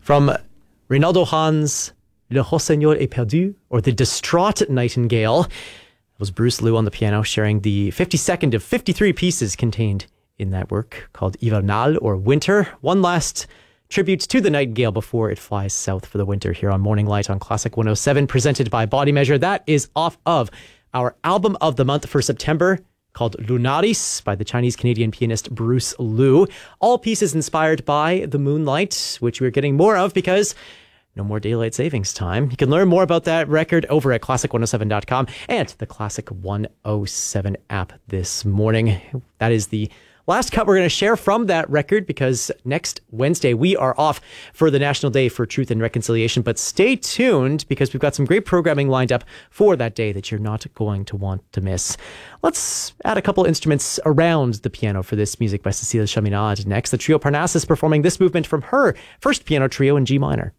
From Reynaldo Hahn's Le Rossignol est perdu, or The Distraught Nightingale. It was Bruce Liu on the piano, sharing the 52nd of 53 pieces contained in that work called Hivernal, or Winter. One last tribute to the nightingale before it flies south for the winter here on Morning Light on Classic 107, presented by Body Measure. That is off of our album of the month for September, called Lunaris, by the Chinese-Canadian pianist Bruce Liu. All pieces inspired by the moonlight, which we're getting more of because no more daylight savings time. You can learn more about that record over at classic107.com and the Classic 107 app this morning. That is the last cut we're going to share from that record, because next Wednesday we are off for the National Day for Truth and Reconciliation. But stay tuned, because we've got some great programming lined up for that day that you're not going to want to miss. Let's add a couple instruments around the piano for this music by Cécile Chaminade next. The trio Parnassus performing this movement from her first piano trio in G minor.